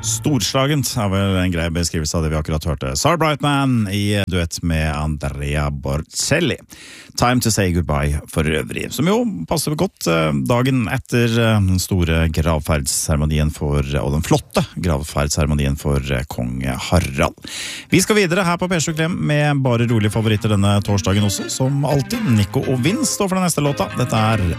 Storslagent er vel en grei beskrivelse av det vi akkurat hørte. Sarah Brightman i duett med Andrea Bocelli. Time to say goodbye for øvrig, som jo passer godt dagen etter den store gravferdsseremonien og den flotte gravferdsseremonien for kong Harald. Vi skal videre her på P7 Krem med bare rolige favoritter denne torsdagen også, som alltid. Nico og Vince står for den neste låta. Dette er